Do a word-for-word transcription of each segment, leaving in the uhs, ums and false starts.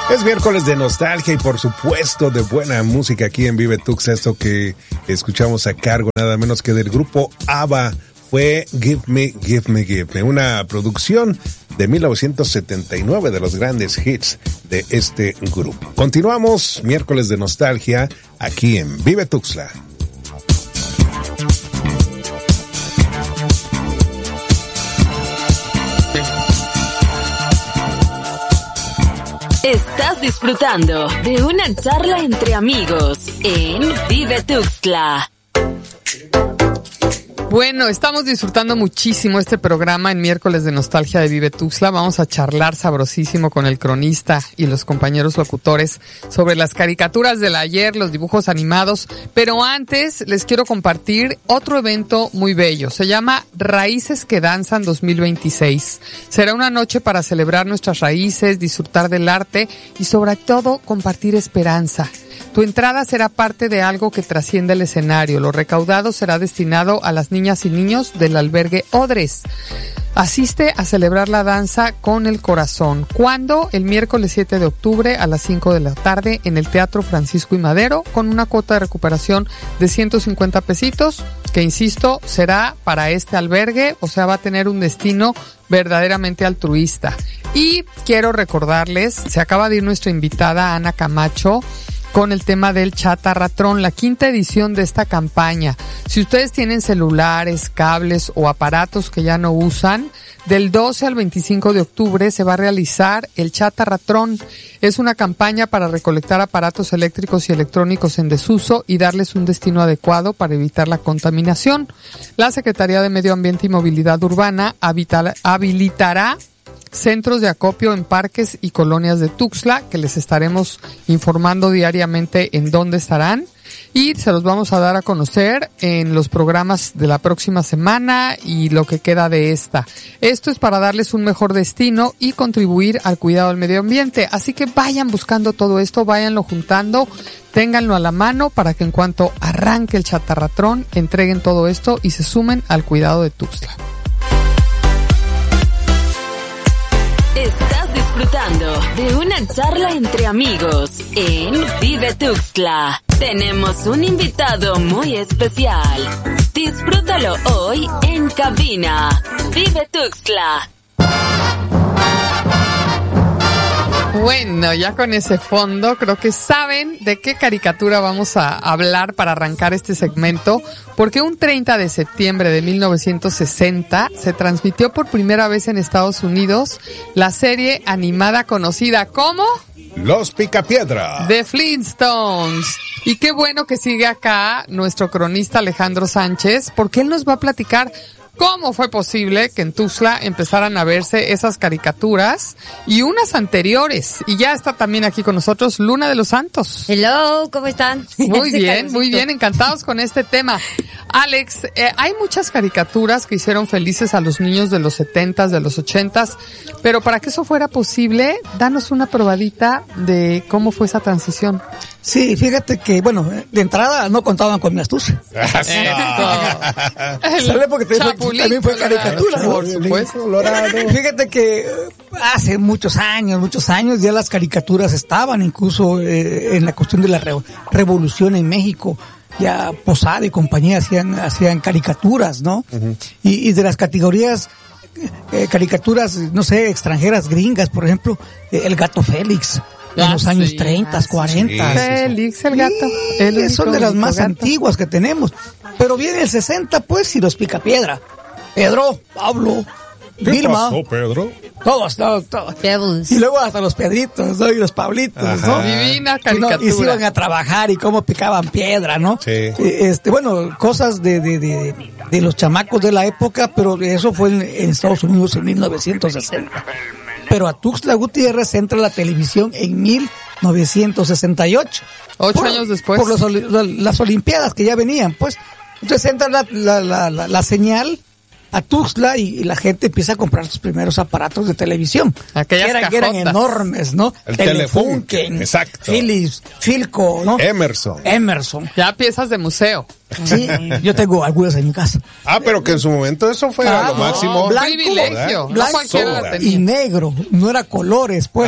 Es miércoles de nostalgia y por supuesto de buena música aquí en Vive Tuxtla. Esto que escuchamos a cargo nada menos que del grupo ABBA fue Give Me, Give Me, Give Me, una producción de mil novecientos setenta y nueve de los grandes hits de este grupo. Continuamos, miércoles de nostalgia aquí en Vive Tuxtla. Estás disfrutando de una charla entre amigos en Vive Tuxtla. Bueno, estamos disfrutando muchísimo este programa en miércoles de nostalgia de Vive Tuxtla. Vamos a charlar sabrosísimo con el cronista y los compañeros locutores sobre las caricaturas del ayer, los dibujos animados. Pero antes les quiero compartir otro evento muy bello. Se llama Raíces que Danzan dos mil veintiséis. Será una noche para celebrar nuestras raíces, disfrutar del arte y sobre todo compartir esperanza. Tu entrada será parte de algo que trasciende el escenario. Lo recaudado será destinado a las niñas y niños del albergue Odres. Asiste a celebrar la danza con el corazón. ¿Cuándo? El miércoles siete de octubre a las cinco de la tarde en el Teatro Francisco y Madero, con una cuota de recuperación de ciento cincuenta pesitos, que insisto, será para este albergue, o sea, va a tener un destino verdaderamente altruista. Y quiero recordarles, se acaba de ir nuestra invitada Ana Camacho con el tema del Chatarratrón, la quinta edición de esta campaña. Si ustedes tienen celulares, cables o aparatos que ya no usan, del doce al veinticinco de octubre se va a realizar el Chatarratrón. Es una campaña para recolectar aparatos eléctricos y electrónicos en desuso y darles un destino adecuado para evitar la contaminación. La Secretaría de Medio Ambiente y Movilidad Urbana habilitará centros de acopio en parques y colonias de Tuxtla, que les estaremos informando diariamente en dónde estarán, y se los vamos a dar a conocer en los programas de la próxima semana y lo que queda de esta. Esto es para darles un mejor destino y contribuir al cuidado del medio ambiente, así que vayan buscando todo esto, váyanlo juntando, ténganlo a la mano para que en cuanto arranque el Chatarratrón entreguen todo esto y se sumen al cuidado de Tuxtla. Estás disfrutando de una charla entre amigos en Vive Tuxtla. Tenemos un invitado muy especial. Disfrútalo hoy en cabina. Vive Tuxtla. Bueno, ya con ese fondo creo que saben de qué caricatura vamos a hablar para arrancar este segmento, porque un treinta de septiembre de mil novecientos sesenta se transmitió por primera vez en Estados Unidos la serie animada conocida como Los Picapiedra, The Flintstones. Y qué bueno que sigue acá nuestro cronista Alejandro Sánchez, porque él nos va a platicar ¿cómo fue posible que en Tuxtla empezaran a verse esas caricaturas y unas anteriores? Y ya está también aquí con nosotros Luna de los Santos. Hello, ¿cómo están? Muy bien, muy bien, encantados con este tema. Alex, eh, hay muchas caricaturas que hicieron felices a los niños de los setentas, de los ochentas, pero para que eso fuera posible, danos una probadita de cómo fue esa transición. Sí, fíjate que, bueno, de entrada no contaban con mi astucia. ¿Sale? Porque te también fue caricatura, ¿no? Por supuesto. Fíjate que hace muchos años, muchos años ya las caricaturas estaban incluso eh, en la cuestión de la re- revolución en México. Ya Posada y compañía hacían, hacían caricaturas, ¿no? Uh-huh. Y, y de las categorías, eh, caricaturas, no sé, extranjeras, gringas, por ejemplo, eh, El Gato Félix. En ah, los años sí, treinta, cuarenta. Sí, Félix, el gato. El son de las más gato. antiguas que tenemos. Pero viene el sesenta, pues, y los Picapiedra. Pedro, Pablo, ¿Qué Vilma. pasó, Pedro? Todos, todos, todos. Pebbles. Y luego hasta los Pedritos, ¿no? Y los Pablitos, Ajá. ¿no? Divina caricatura. Y, no, y se iban a trabajar y cómo picaban piedra, ¿no? Sí. Este, bueno, cosas de, de, de, de los chamacos de la época, pero eso fue en, en Estados Unidos en mil novecientos sesenta. Pero a Tuxtla Gutiérrez entra la televisión en mil novecientos sesenta y ocho. Ocho por, años después. Por los, las Olimpiadas que ya venían, pues. Entonces entra la, la, la, la, la señal a Tuxtla y, y la gente empieza a comprar sus primeros aparatos de televisión. Aquellas que eran, que eran enormes, ¿no? El Telefunken, exacto. Philips, Philco, ¿no? Emerson. Emerson. Ya piezas de museo. Sí, yo tengo algunas en mi casa. Ah, pero que en su momento eso fue ah, lo no, máximo. Blanco, privilegio. Blanco no y negro, no era colores, pues. Ajá.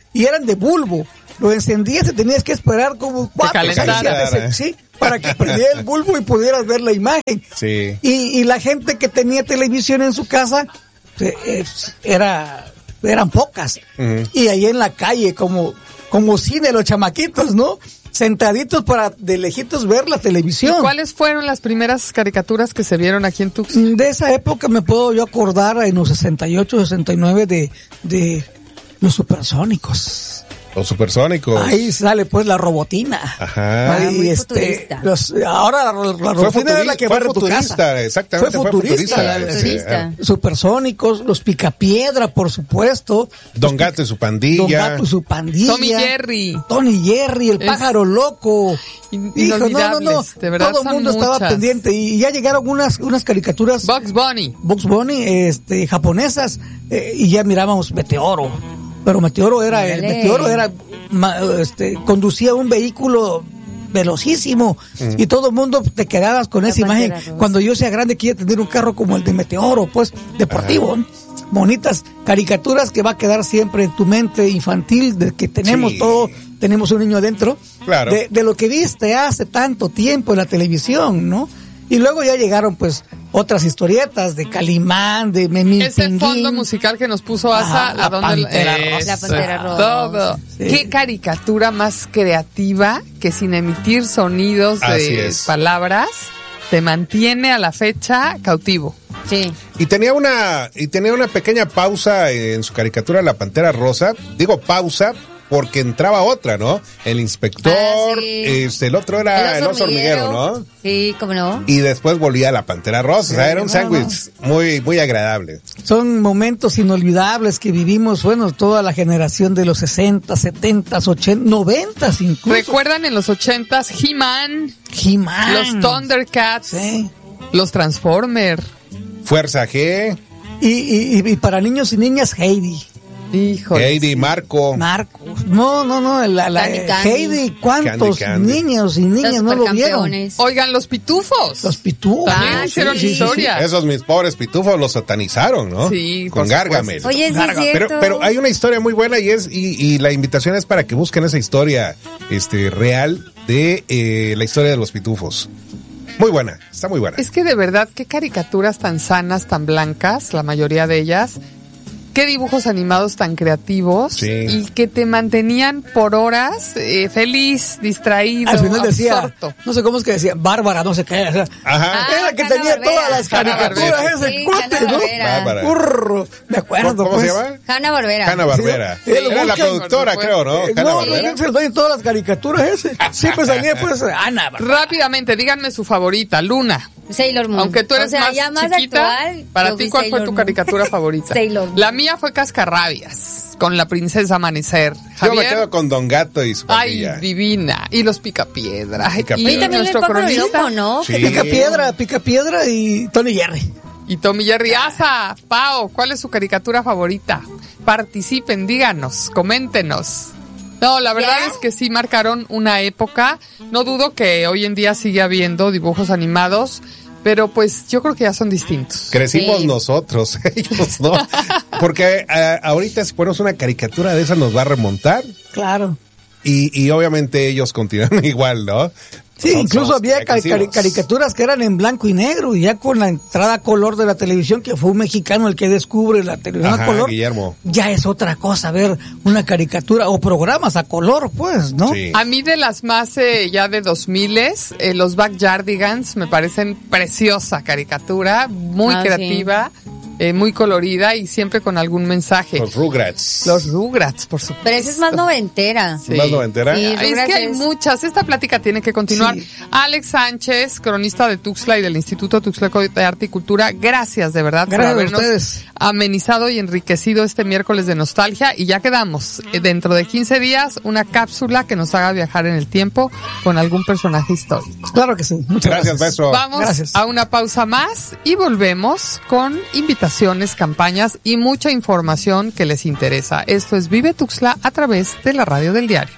y eran de bulbo. Lo encendías y tenías que esperar como cuatro, seis, siete, sí, para que prendiera el bulbo y pudieras ver la imagen. Sí. Y, y la gente que tenía televisión en su casa, eh, era, eran pocas. Uh-huh. Y ahí en la calle, como, como cine, los chamaquitos, ¿no? Sentaditos para de lejitos ver la televisión. ¿Y cuáles fueron las primeras caricaturas que se vieron aquí en Tuxtla? De esa época me puedo yo acordar en los sesenta y ocho, sesenta y nueve de, de los Supersónicos. Los Supersónicos. Ahí sale pues la robotina. Ajá. Ahí, muy este, los, ahora la, la robotina es la que va a tu casa. Exactamente. Fue futurista. Fue futurista. futurista. Sí. Supersónicos, los Picapiedra, por supuesto. Don Gato y su pandilla. Don Gato y su pandilla. Tommy Jerry. Tony Jerry, el es... pájaro loco. Hijo, no, no, no. De verdad, todo el mundo muchas. estaba pendiente y ya llegaron unas, unas caricaturas. Bugs Bunny. Bugs Bunny, este, japonesas, eh, y ya mirábamos Meteoro. Pero Meteoro era, el Meteoro era, este, conducía un vehículo velocísimo mm. y todo el mundo te quedabas con la esa imagen. Rosa. Cuando yo sea grande quiero tener un carro como el de Meteoro, pues, deportivo. Ajá. Bonitas caricaturas que va a quedar siempre en tu mente infantil, de que tenemos sí. todo, tenemos un niño adentro. Claro. De, de lo que viste hace tanto tiempo en la televisión, ¿no? Y luego ya llegaron, pues, otras historietas de Calimán, de Memín Ese Pinguín. fondo musical que nos puso Asa, ah, ¿a dónde? Pantera la, Rosa. La Pantera Rosa. Todo. Sí. Qué caricatura más creativa que sin emitir sonidos Así de es. palabras te mantiene a la fecha cautivo. Sí. Y tenía una y tenía una pequeña pausa en su caricatura La Pantera Rosa. Digo pausa porque entraba otra, ¿no? El inspector, ah, sí. este, el otro era el oso, el oso hormiguero, hormiguero, ¿no? Sí, cómo no. Y después volvía La Pantera Rosa, sí, o sea, era un sándwich muy, muy agradable. Son momentos inolvidables que vivimos, bueno, toda la generación de los sesenta, setenta, ochenta, noventa incluso. ¿Recuerdan en los ochentas He-Man? He-Man. Los Thundercats. Sí. Los Transformers. Fuerza G. Y, y, y para niños y niñas, Heidi. Híjole. Heidi, Marco. Marco. No, no, no. La, la, Candy, Candy. Heidi, ¿cuántos Candy, Candy. niños y niñas los no lo vieron? Oigan, los pitufos. Los pitufos. También ah, hicieron sí, historia. Sí, esos mis pobres pitufos los satanizaron, ¿no? Sí. Con Gargamel. Oye, sí es pero, cierto. pero hay una historia muy buena y es y, y la invitación es para que busquen esa historia este real de eh, la historia de los pitufos. Muy buena, está muy buena. Es que de verdad, qué caricaturas tan sanas, tan blancas, la mayoría de ellas. Qué dibujos animados tan creativos sí. y que te mantenían por horas eh, feliz, distraído, al final decía, absorto. No sé cómo es que decía, Bárbara, no sé qué. O sea, Ajá. Era que Hanna tenía Barbera. todas las caricaturas Hanna ese sí, cuate, Hanna ¿no? Barbera. Burro, me acuerdo. ¿Cómo, cómo pues. se llama? Hanna Barbera. Hanna Barbera. Sí, Era sí, la sí, productora, sí, creo, ¿no? Eh, Hanna no, Barbera. se lo doy en todas las caricaturas ese. Siempre salía pues Ana. Rápidamente, díganme su favorita, Luna. Sailor Moon. Aunque tú eres o sea, más ya más chiquita, actual, para yo ti, vi ¿cuál Sailor fue tu Moon. caricatura favorita? Sailor Moon. La mía fue Cascarrabias, con la princesa Amanecer. Yo me Javier, quedo con Don Gato y su ay, pandilla. divina. Y los Picapiedra. Picapiedra. Y Y también el nuestro pájaro cronista. loco, ¿no? Sí. Que Pica Piedra, Pica Piedra y Tony Jerry. Y Tommy Jerry. Asa, Pao, ¿cuál es su caricatura favorita? Participen, díganos, coméntenos. No, la verdad ¿Ya? es que sí marcaron una época. No dudo que hoy en día sigue habiendo dibujos animados, pero pues yo creo que ya son distintos. Crecimos Sí. nosotros, ellos no. Porque eh, ahorita si ponemos una caricatura de esa nos va a remontar Claro. y, y obviamente ellos continúan igual, ¿no? Sí, Son- incluso somos- había ya cari- crecimos. cari- caricaturas que eran en blanco y negro, y ya con la entrada a color de la televisión, que fue un mexicano el que descubre la televisión Ajá, a color, Guillermo. ya es otra cosa ver una caricatura o programas a color, pues, ¿no? Sí. A mí de las más eh, ya de dos miles, eh, los Backyardigans me parecen preciosa caricatura, muy Ah, creativa, eh, muy colorida y siempre con algún mensaje. Los Rugrats. Los Rugrats, por supuesto. Pero esa es más noventera. Sí. ¿Más noventera? Sí. Es que hay Rugrats es- muchas. Esta plática tiene que continuar. Sí. Alex Sánchez, cronista de Tuxtla y del Instituto Tuxtleco de Arte y Cultura, gracias de verdad Gracias a por habernos ustedes. amenizado y enriquecido este miércoles de nostalgia. Y ya quedamos. Eh, Dentro de quince días, una cápsula que nos haga viajar en el tiempo con algún personaje histórico. Claro que sí. Muchas Gracias, gracias. maestro. Vamos Gracias. a una pausa más y volvemos con invitaciones, campañas y mucha información que les interesa. Esto es Vive Tuxtla a través de la radio del diario.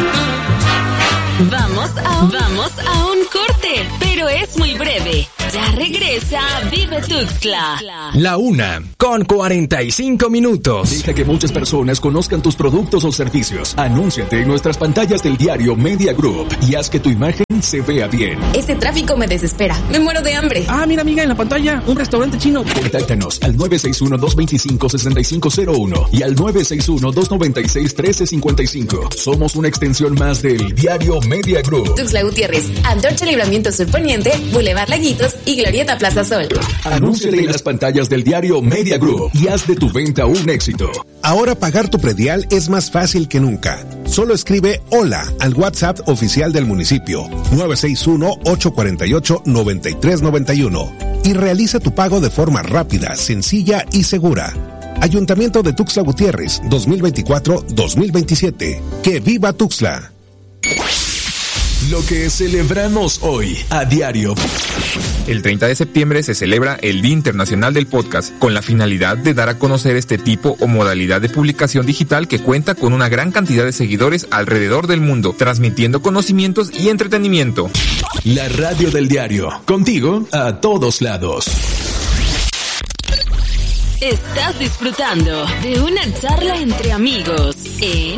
Vamos a, vamos a un corte, pero es muy breve. Ya regresa Vive Tuxtla. La una, con cuarenta y cinco minutos. Deja que muchas personas conozcan tus productos o servicios. Anúnciate en nuestras pantallas del diario Media Group y haz que tu imagen se vea bien. Este tráfico me desespera. Me muero de hambre. Ah, mira, amiga, en la pantalla, un restaurante chino. Contáctanos al nueve seis uno, dos dos cinco, seis cinco cero uno y al nueve seis uno, dos nueve seis, uno tres cinco cinco. Somos una extensión más del diario Media Group. Tuxtla Gutiérrez, Antorcha Libramiento Sur Poniente, Boulevard Laguitos y Glorieta Plaza Sol. Anúnciate en las pantallas del diario Media Group y haz de tu venta un éxito. Ahora pagar tu predial es más fácil que nunca. Solo escribe hola al WhatsApp oficial del municipio nueve seis uno, ocho cuatro ocho, nueve tres nueve uno y realiza tu pago de forma rápida, sencilla y segura. Ayuntamiento de Tuxtla Gutiérrez, dos mil veinticuatro a dos mil veintisiete. ¡Que viva Tuxtla! Lo que celebramos hoy a diario. El treinta de septiembre se celebra el Día Internacional del Podcast, con la finalidad de dar a conocer este tipo o modalidad de publicación digital que cuenta con una gran cantidad de seguidores alrededor del mundo, transmitiendo conocimientos y entretenimiento. La radio del diario, contigo a todos lados. Estás disfrutando de una charla entre amigos en